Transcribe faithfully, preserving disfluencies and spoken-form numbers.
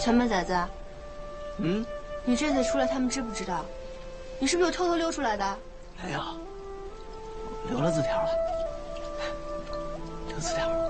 小美崽子， 嗯， 你这次出来，他们知不知道？你是不是又偷偷溜出来的？ 没有，留了字条了，留字条了。